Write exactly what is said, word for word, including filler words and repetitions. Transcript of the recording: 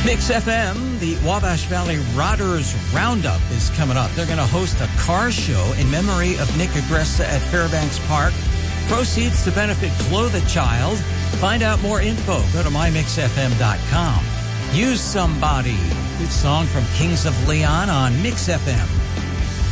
Mix F M, the Wabash Valley Riders Roundup is coming up. They're going to host a car show in memory of Nick Agresta at Fairbanks Park. Proceeds to benefit Glow the Child. Find out more info. Go to my mix f m dot com. Use Somebody. Good song from Kings of Leon on Mix F M.